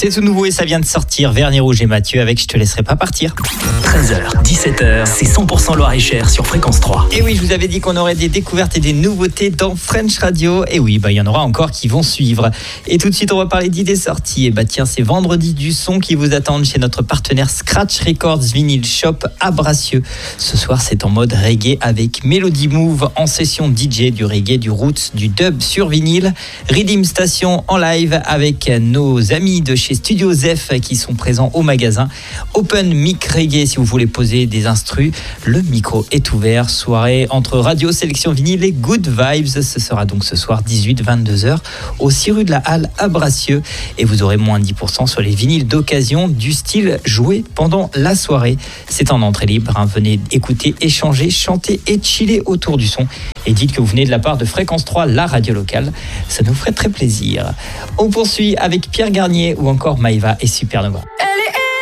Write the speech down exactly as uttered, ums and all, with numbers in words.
C'est tout nouveau et ça vient de sortir. Vernis Rouge et Mathieu avec Je te laisserai pas partir. treize heures, dix-sept heures, c'est cent pour cent Loir-et-Cher sur Fréquence trois. Et oui, je vous avais dit qu'on aurait des découvertes et des nouveautés dans French Radio. Et oui, bah, il y en aura encore qui vont suivre. Et tout de suite, on va parler d'idées sorties. Et bah tiens, c'est vendredi du son qui vous attendent chez notre partenaire Scratch Records Vinyl Shop à Bracieux. Ce soir, c'est en mode reggae avec Melody Move en session D J, du reggae, du roots, du dub sur vinyle. Redeem Station en live avec nos amis de chez Studio Zef qui sont présents au magasin. Open Mic Reggae si vous voulez poser des instrus. Le micro est ouvert. Soirée entre radio, sélection vinyle et good vibes. Ce sera donc ce soir dix-huit à vingt-deux heures au six rue de la Halle à Bracieux. Et vous aurez moins dix pour cent sur les vinyles d'occasion du style joué pendant la soirée. C'est en entrée libre. Hein. Venez écouter, échanger, chanter et chiller autour du son. Et dites que vous venez de la part de Fréquence trois, la radio locale. Ça nous ferait très plaisir. On poursuit avec Pierre Garnier ou encore Maïva et Supernova. Elle